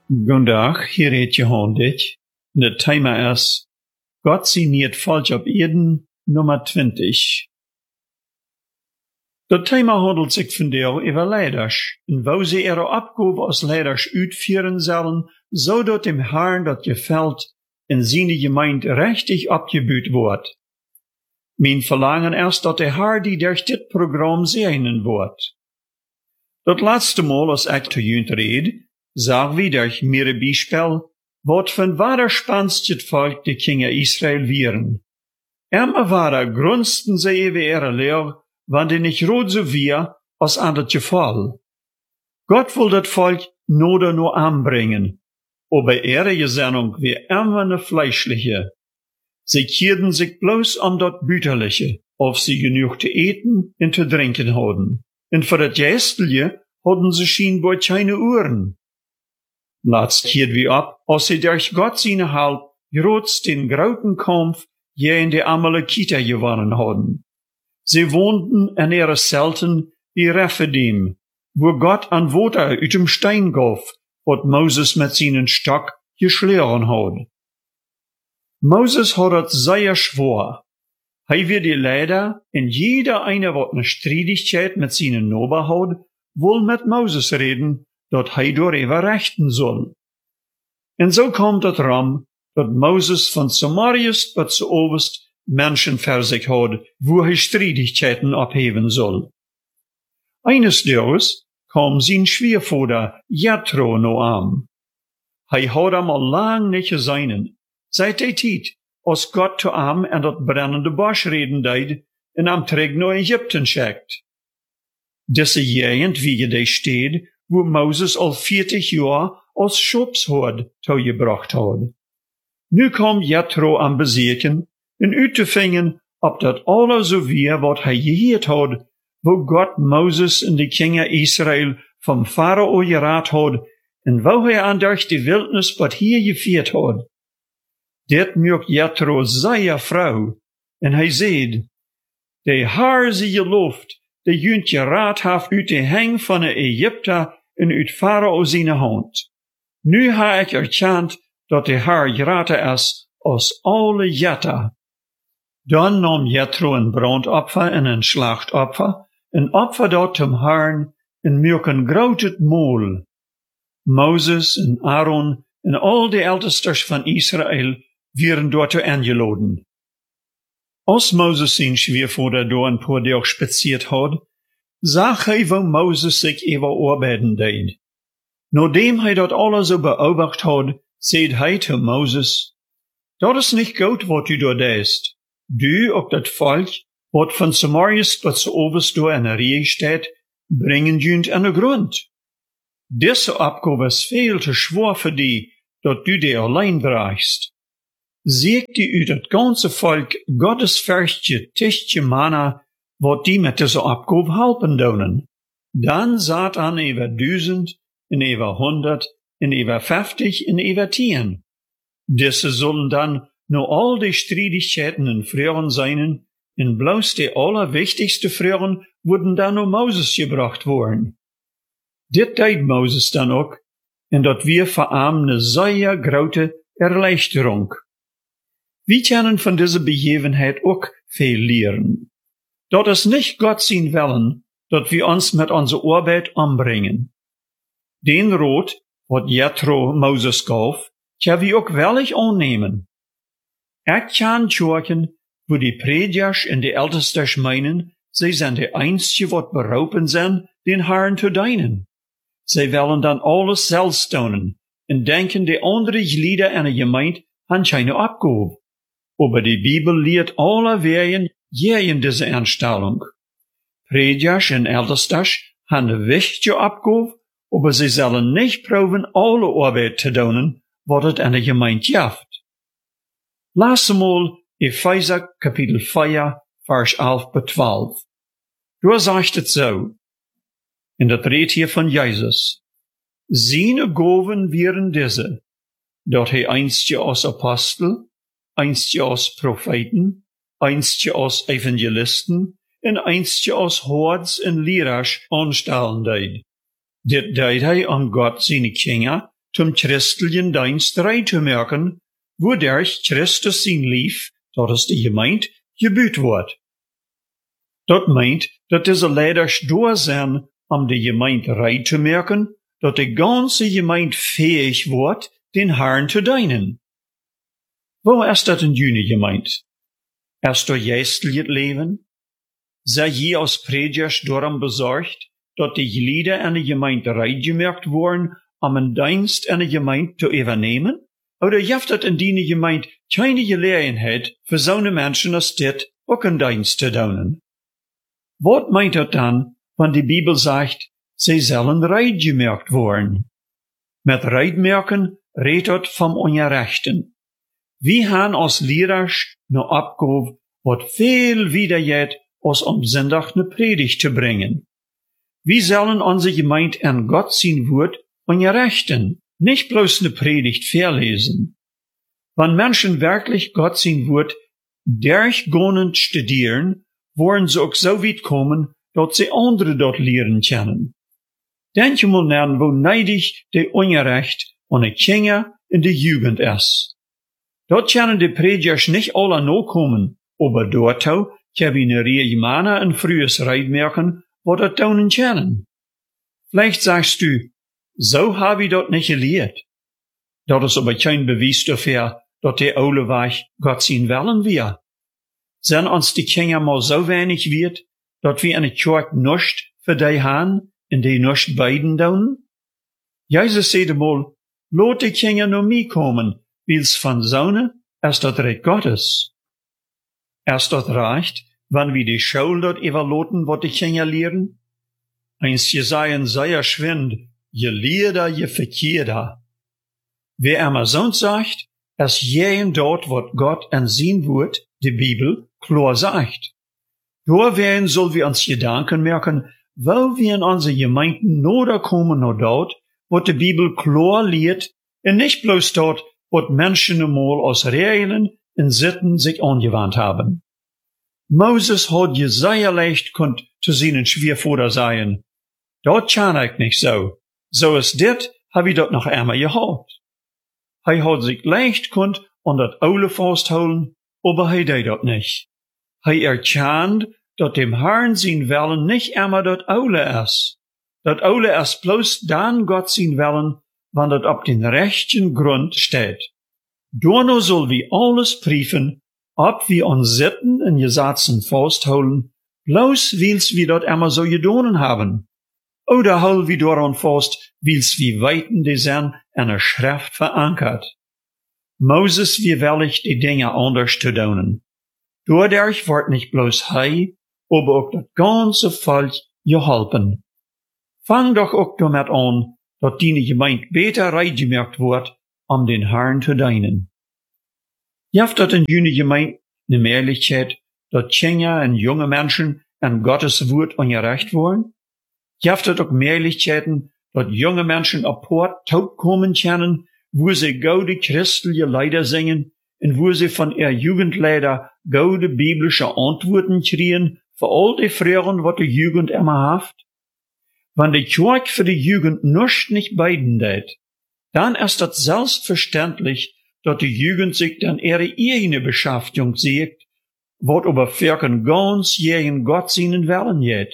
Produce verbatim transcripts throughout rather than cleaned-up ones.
Goedendag, hier heet Johan dit. Het thema is God signeert Volk op Erden, nummer twintig. Dat thema handelt zich vandaag over leiders, en wo ze ihre opgave als leiders uitführen sollen, zodat dem Herrn dat gefällt in seine Gemeinde richtig abgebüht wordt. Mijn verlangen is dat de Herr die durch dit programma segnen wordt. Dat laatste Mal, als ik te junt red, zag wie durch meer Beispiel, wat van waderspannst het Volk de Kinder Israel wieren. Immer wader grunsten ze über ihre Lehr, wann die nicht rot so wir, als an das Gefall. Gott will das Volk noder nur anbringen, aber ihre Gesinnung wie immer ne fleischliche. Sie kehrten sich bloß um das Büterliche, auf sie genug zu eten und zu trinken hadden. Und für das Geistliche hadden sie scheinbar keine Uhren. Laatst keert wie ab, als sie durch Gott seine Halb groß den grauten Kampf gegen die Amalekiter gewonnen hadden. Sie wohnten in ihre Zelten wie Rephidim, wo Gott an Water uit dem Stein gaf, wat Moses mit seinen Stock geschlagen had. Moses had het sehr schwer. Hij wird die Leider, en jeder eine, wat ne Streitigkeit mit seinen Nober had, wohl mit Moses reden, dat hij door even rechten soll. En so kommt het ram, dat Moses von Samarias bis zu Oberst Menschen für sich hat, wo er Streitigkeiten abheben soll. Eines Tages kam sein Schwiegervater Jethro no an. Er hat ihm al lang nicht gesehen, seit der Zeit, als Gott zu ihm in dat brennende Bosch reden deed en am terug naar Ägypten schickt. Diese Gegend, wie je steht, wo Moses al vierzig Jahre als Schopsherd toegebracht hat. Nu kam Jethro am Besuchen, en uit te vingen op dat alle so wie wat hij geheerd had, wo Gott Moses en de Kinder Israel vom Pharao geraad had, en wo hij aan durch die Wildnis wat hier gevierd had. Dit merkt Jethro zeer vrouw, en hij zeid, de Herr sie geloofd, de junt geraad heeft uit de hang van de Egypter en uit Pharao zijn hand. Nu ha ik erkend dat de Herr geraad is als alle Jetter. Dan nam Jethro een brandopfer en een slachtopfer, een opfer dat zum Herrn, en maak een groot mool. Moses en Aaron en al de ältesters van Israël werden dort eingeladen. Als Moses zijn schwiegervader door een paar dag spaziert had, zag hij wo Moses zich even arbeiden deed. Nadat hij dat alles zo beobacht had, zei hij te Moses, dat is niet goed wat u daar deest. Du op dat volk, wat van Samarias tot zo overst door in de rij staat, brengen junt aan de grond. Deze opgave is veel te zwaar voor die, dat du die alleen draagst. Ziek die uit het ganze volk Gottes verstje tichtje mana, wat die met deze opgave helpen doen. Dan zat aan over duizend, en over honderd, en over vijftig, en over tien. Deze zullen dan nur all die Streitigkeiten in Frauen seinen, en bloß die allerwichtigste Frauen wurden dann nur Moses gebracht worden. Dit deed Moses dann auch, en dat wir verarmen ne sehr grote Erleichterung. Wir können von dieser Begebenheit auch viel lernen. Dat is nicht Gott sein Willen, dat wir uns mit unserer Arbeit umbringen. Den Rot, wat Jethro Moses gaf, können wir auch willig annehmen. Ik kan tjoken, wo die Predikers en de Ältesters meinen, zij zijn de einzige wat beroepen zijn, den Herrn te dienen. Zij willen dan alles zelf tonen, en denken de andere Glieder in de gemeente aan keine opgave. Aber die Bibel leert alle wegen gegen diese Einstellung. Predikers en Ältesters haben eine wichtige opgave, aber sie sollen nicht proben, alle Arbeit te doen, wat het in de gemeente jaft. Laat mal Epheser Kapitel vier, Vers elf bis twaalf. Daar zegt het zo. En dat redt hier van Jezus. Seine Gaven wären diese, dat hij einstje als Apostel, einstje als Propheten, einstje als Evangelisten en einstje als Hords en Lehrers aanstellen deed. Dit deed hij om God zijn Kinder zum christlichen Dienst rei zu merken, wodurch Christus sein Lief, dat is de gemeint, gebüht wordt. Dat meint, dat diese Leiders door zijn om de gemeint rei zu merken, dat de ganze gemeint fähig wordt, den Herrn zu dienen. Wo ist dat in jene gemeint? Erst door geestelijk leven? Sei je als Predikers daarom bezorgd, dat de Glieder in de gemeint rei gemerkt worden, om een dienst in de gemeint te übernehmen? Oder jaft dat in die gemeint keine Gelegenheit für so ne Menschen als dit ook een dienst te doen? Wat meint dat dan, wenn die Bibel sagt, sie sollen reit gemerkt worden? Met reit merken redt dat vom Ungerechten. Wir haben als Leaders ne Abgabe, wat viel widergeht, als om Sonntag ne Predigt zu bringen. Wir sollen unsere Gemeinde an Gott sein Wort unterrichten, nicht bloß ne Predigt verlesen. Wenn Menschen wirklich Gott sein Wort durchgehend studieren, wollen sie auch so weit kommen, dass sie andere dort lehren können. Denk mal nach, wo neidig der Unrecht und die Kinder in der Jugend ist. Dort können die Predikers nicht alle noch kommen, aber dort auch können eine Reihe Männer ein frühes Reitmerken, wo das tun können. Vielleicht sagst du, so habe ich dort nicht gelehrt. Das ist aber kein Beweis dafür, dass der Ole Weg Gott sein wollen wir. Sind uns die Kinder mal so wenig wird, dass wir in der Kirche nichts für die haben, in die nichts beiden tun? Jesus sagte mal, lot die Kinder nur mir kommen, weil's von Sonne ist das Recht Gottes. Ist das recht, wenn wir die Schule dort evaluieren, was die Kinder lehren? Eins Jesaja sehr schwind, je Lieder, je Verkehrer. Wer einmal sonst sagt, es jeden dort, was Gott an sein Wort, die Bibel, klar sagt. Nur werden soll wir uns Gedanken merken, wo wir in unsere Gemeinden nur kommen nur dort, wo die Bibel klar lehrt, und nicht bloß dort, wo Menschen einmal aus Regeln und Sitten sich angewandt haben. Moses hat Jesaja leicht konnt zu seinen Schwierfuder sein. Dort kann ich nicht so. So ist dit, hab ich dort noch einmal gehabt. Hij hat sich leicht konnt an dat Aule festholen, aber hij deed dat nicht. Hij erkannt, dat dem Herrn sein Willen nicht einmal dat Aule ist. Dat Aule ist bloß dann Gott sein Willen, wann dat auf den rechten Grund steht. Dorno soll wir alles prüfen, ob wir uns Sitten in Gesetzen festholen, bloß weil's wir dort einmal so gedonen haben. Oder hol wir daran fest, weil's wir weiten die sind in der Schrift verankert. Moses wie willig die Dinge anders zu tun. Dadurch wird nicht bloß hei, aber auch das ganze Volk geholfen. Fang doch auch damit an, dass deine Gemeinde besser reingemerkt wird, um den Herrn zu dienen. Jaft dat in jene Gemeinde ne Möglichkeit, dass Kinder und junge Menschen an Gottes Wort ungerecht worden? Jaft dat auch Möglichkeiten, dass junge Menschen ab Port taub kommen können, wo sie gaude christliche Lieder singen und wo sie von ihr Jugendleider gaude biblische Antworten kriegen für all die Fragen, was die Jugend immer haft? Wenn die Kirche für die Jugend nichts nicht beiden tät, dann ist das selbstverständlich, dass die Jugend sich dann ihre eigene Beschäftigung sieht, wat aber firken ganz jeden Gott seinen Willen geht.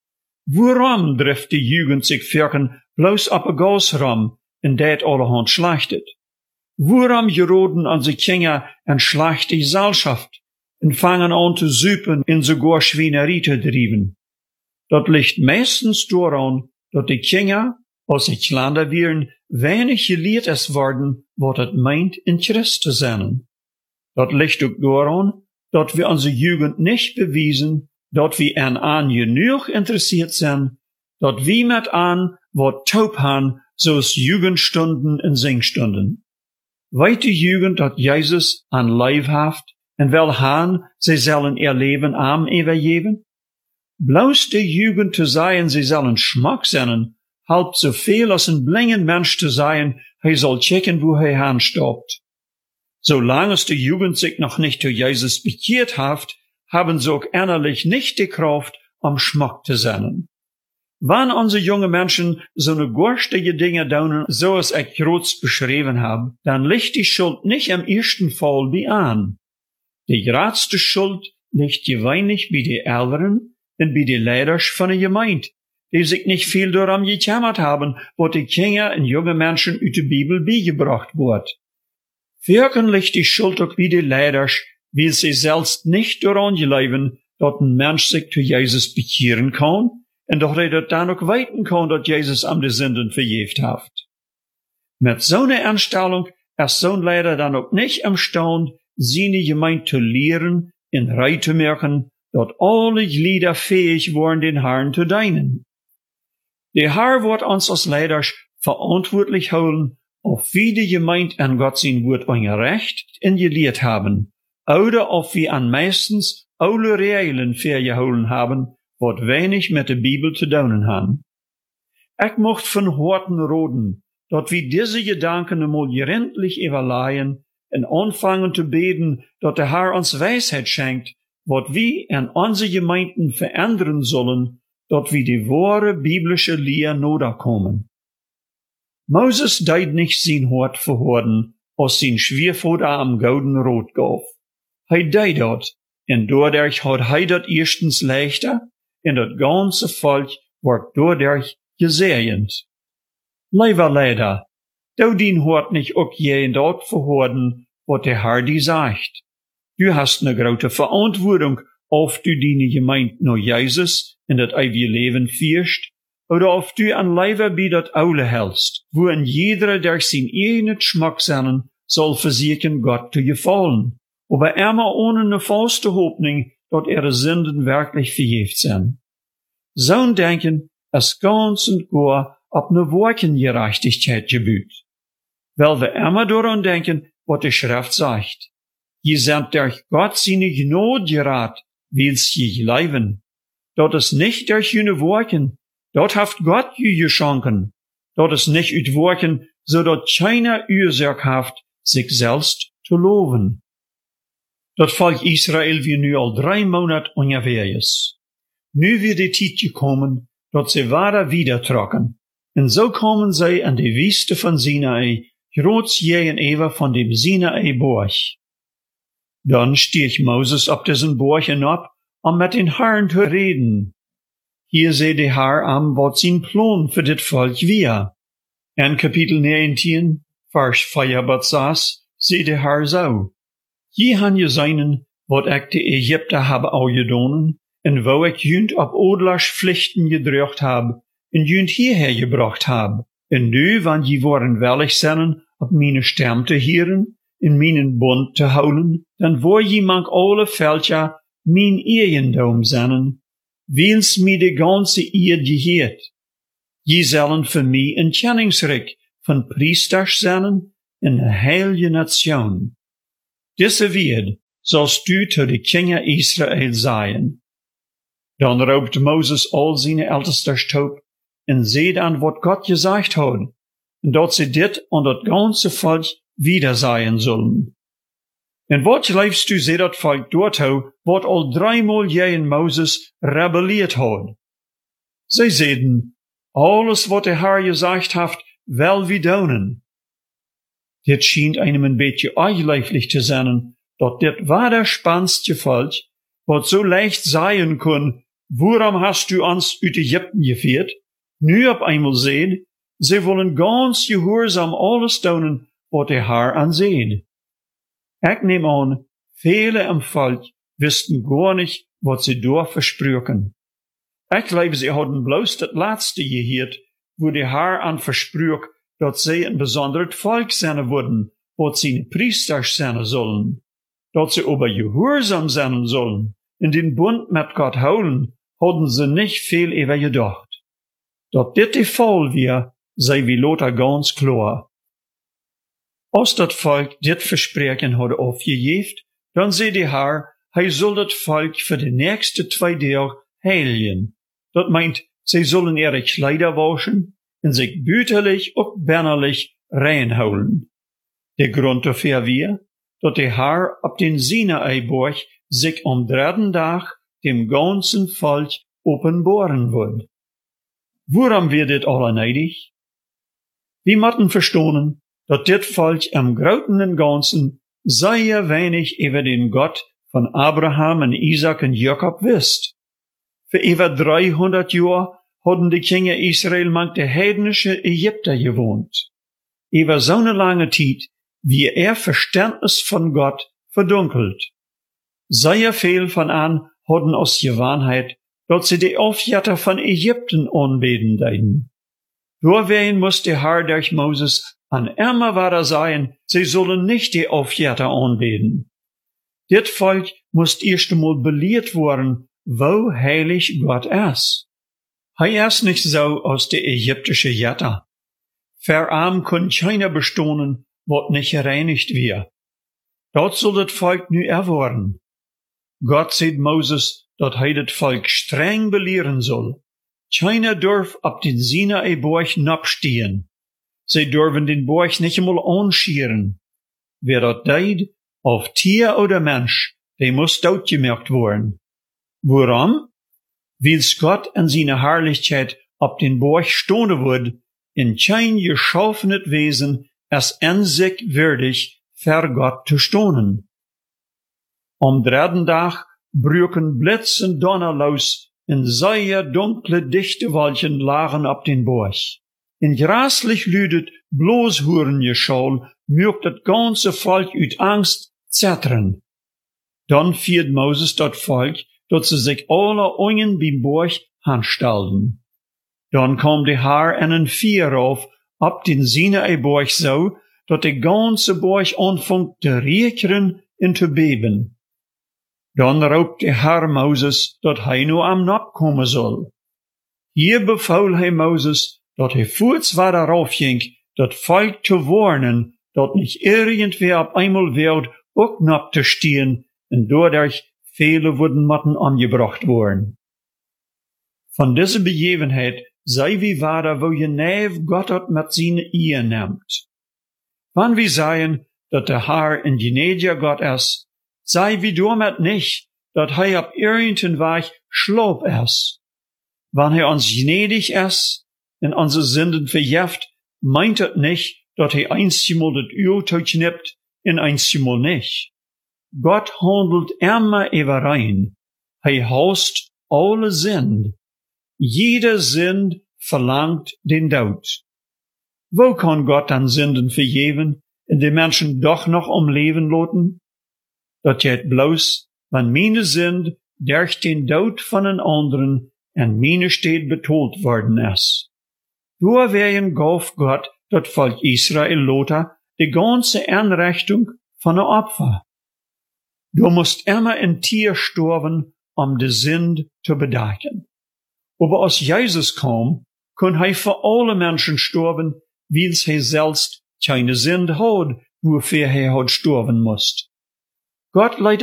Worum trifft die Jugend sich firken bloß ab a Gasram, in dat allerhand schlachtet? Worum geroden an sie Kinder en schlechte Gesellschaft und fangen an zu süpen in sogar Schweinerie zu drieben? Dat liegt meistens daran, dass die Kinder, als sie kleiner werden, wenig gelehrt es worden, wat het meint, in Christ zu sein. Dat liegt auch daran, dass wir unsere Jugend nicht bewiesen, dass wir an an genug interessiert sind, dass wir mit an, wat taub han, so's Jugendstunden und Singstunden. Weit die Jugend, dat Jesus an Leib haft, en wel han, sie sollen ihr Leben am übergeben? Bloß die Jugend zu sein, sie sollen Schmack sein, halb so viel als ein blinden Mensch zu sein, he soll checken, wo he hanstoppt. Solange es die Jugend sich noch nicht zu Jesus bekehrt haft, haben sie auch innerlich nicht die Kraft, um Schmack zu sein. Wann unsere junge Menschen so ne gorstige Dinge tun, so als ich groß beschrieben habe, dann liegt die Schuld nicht im ersten Fall bei an. Die größte Schuld liegt gewöhnlich bei den Älteren und bei den Leitern von der Gemeinde, die sich nicht viel daran gekümmert haben, was die Kinder und junge Menschen aus der Bibel beigebracht wird. Wirken liegt die Schuld auch bei den Leitern, weil sie selbst nicht daran glauben, dass ein Mensch sich zu Jesus bekehren kann, und doch er dann auch weiten kann, dass Jesus am die Sünden vergeft hat. Mit so einer Einstellung ist so ein Leiter dann auch nicht imstande, seine Gemeinde zu lehren, in Reihe zu merken, dass alle Glieder fähig waren, den Herrn zu dienen. Der Herr wird uns als Leiter verantwortlich holen, ob wir die Gemeinde an Gott sein Wort ungerecht und gelehrt haben, oder ob wir an meistens alle Regeln vergeholen haben, wat wenig mit der Bibel zu tun haben. Ich mocht von Horten roden, dat wir diese Gedanken einmal gründlich überleihen und anfangen zu beten, dat der Herr uns Weisheit schenkt, wat wir in unsere Gemeinden verändern sollen, dat wir die wahre biblische Lehre noderkommen. Moses deid nicht sein Hort verhorden, als sein Schwiervater am Gouden Rot gaf. Hij deid dat, en doordat had hij dat erstens leichter, en dat ganze Volk wordt doordat gezegend. Lieber Leider, du dien Hort nicht ook je dat verhorden, wat der Herr die sagt. Du hast ne grote Verantwortung, of du die Gemeinde nur Jesus in dat ewige Leben führst, oder of du an Leiber bei dat Aule hältst, wo in jeder der sein eigenes Schmack sennen, soll versichern Gott zu gefallen, aber immer ohne ne falsche Hoffnung, dat ihre Sünden wirklich vergeft sind. So'n Denken ist ganz und gar ab ne Workengerechtigkeit gebüht. Weil wir immer daran denken, was die Schrift sagt. Je sind durch Gott seine Gnade gerat, will's je leiben. Dort ist nicht durch jene Worken, dort haft Gott je geschenken. Dort ist nicht ut Worken, so dort keiner Ursache haft, sich selbst zu loben. Dat Volk Israel wie nu al drei Monate unterwegs. Nu wird die Zeit gekommen, dat sie weiter wieder trocken. Und so kommen sie an die Wüste von Sinai, groß je en ever von dem Sinai-Borg. Dann stieg Moses ab diesen Borg hinab, um mit den Herrn zu reden. Hier seht der Herr am, wat sein Plan für dit Volk wir. In Kapitel neunzehn, Vers vier bis sechs, seht der Herr so. Je han je seinen, wat ik de Ägypter habe au gedonen, en wo ik junt op odlers Pflichten gedruckt habe, en junt hierher gebracht habe. En nu, wann je worden willig zijn, op meine stem te hieren, in meinen Bund te houden, dan wo je mank alle Veldja mijn eigendom zijn, wils mi de ganze eerd geheert. Je zullen voor mij een kenningsrijk van priesters zijn, in een heilige nation. Diese Wert sollst du zu de Kinder Israel sein. Dann raubt Moses all seine Ältesters taub und seht an, wat Gott gesagt hat, und dat sie dit und dat ganze Volk wieder sein sollen. Und wat leifst du se dat Volk dort hau, wat al dreimal je in Moses rebelliert hat? Sie sehen, alles wat der Herr gesagt hat, wel wie donen. Dit schient einem ein beetje eigenleiflich zu sein, dat dit war der spannendste Volk, wat so leicht sein kann, worum hast du uns uit Ägypten geführt? Nu op einmal sehen, sie wollen ganz gehorsam alles tun, wat der Herr ansieht. Ich nehme an, viele im Volk wussten gar nicht, wat sie dort versprüchen. Ich glaube, sie hatten bloß das letzte gehört, wo der Herr an versprüch, dat sie ein besonderes Volk sein würden, wat seine Priester sein sollen. Dat sie aber gehorsam sein sollen, in den Bund mit Gott holen, hatten sie nicht viel über gedacht. Dat dit der Fall wir, sei wie Lothar ganz klar. Als dat Volk dit Versprechen hat aufgegeben, dann seh der Herr, hij soll dat Volk für die nächste zwei Tage heiligen. Dat meint, sie sollen ihre Kleider waschen, und sich bütterlich und bärnerlich reinholen. Der Grund dafür wir, dat der Herr ab den Sinai-Borg sich am dritten Tag dem ganzen Volk offenbaren wird. Woran wird dit alle neidig? Wir motten verstonen, dat dit Volk im Großen und Ganzen sehr wenig über den Gott von Abraham und Isaac und Jakob wisst. Für über dreihundert Jahre hadden die Kinder Israel mank de heidnische Ägypter gewohnt. Über so eine lange Zeit, wie er Verständnis von Gott verdunkelt. Sehr viel von an hadden aus Gewohnheit, dat sie die Aufjätter von Ägypten anbeten deiden. Doorwegen muss der Herr durch Moses an immer weiter sagen, sie sollen nicht die Aufjätter anbeten. Dit Volk muss erst einmal belehrt worden, wo heilig Gott ist. Er ist nicht so aus der ägyptische Jätter. Verarm kann keiner bestohnen, wat nicht gereinigt wird. Dort soll das Volk nu erwarten. Gott sagt Moses, dat hij das Volk streng belehren soll. Keiner darf ab den Sinai-Berg napstehen. Sie dürfen den Berg nicht einmal anschieren. Wer dat deed, auf Tier oder Mensch, der muss doodgemerkt worden. Warum? Weil's Gott in seiner Herrlichkeit ab den Berg stohne wird, in kein geschaffenes Wesen es en sich würdig, ver Gott zu stohnen. Am dritten Tag brüken Blitz und Donner los, in sehr dunkle, dichte Wolken lagen ab den Berg. In grässlich lüdet Bloßhurengeschall mögt das ganze Volk uit Angst zettern. Dann fiert Moses dat Volk, dat sie sich alle Ungen beim Berg anstellten. Dann kam der Herr in ein Vier auf, ab den Sinai-Berg so, dat der ganze Berg anfängt zu reekeren und zu beben. Dann raubt der Herr Moses, dat hij nur am Nab kommen soll. Hier befahl hij Moses, dat hij voorts weiter raufging, dat Volk zu warnen, dat nicht irgendwer ab einmal wird, auch nab zu stehen, und dadurch viele wurden Matten angebracht worden. Von dieser Begebenheit sei wie weiter, wo je neef Gott hat mit seine Ehe nimmt. Wann wir sagen, dat der Herr ein gnädiger Gott ist, sei wie damit nicht, dat hij ab irgendein Weg schlob ist. Wann er uns gnädig ist, in unsere Sünden verjeft, meint het nicht, dat hij einstmal das Urteil knippt, und einstmal nicht. Gott handelt immer überein. Hij haust alle Sünd. Jede Sünd verlangt den Tod. Wo kann Gott dann Sünden vergeben, und die Menschen doch noch am Leben lassen? Dat geht bloß, wenn meine Sünd durch den Tod von den anderen en meine steht betolt worden ist. Doorwegen gaf Gott dat Volk Israel Lothar die ganze Anrichtung von der Opfer. Du musst immer ein Tier sterben, um die Sünd zu bedecken. Aber als Jesus kam, kann hij für alle Menschen sterben, weil's hij selbst keine Sünd hat, wofür hij hat sterben musst. Gott leitet